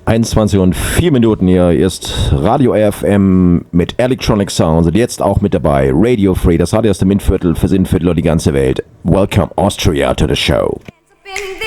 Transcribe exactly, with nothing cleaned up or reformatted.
einundzwanzig und vier Minuten hier. Hier ist Radio R F M mit Electronic Sounds und jetzt auch mit dabei Radio Free, das Radio aus dem Innviertel, für Innviertel und die ganze Welt. Welcome Austria to the show.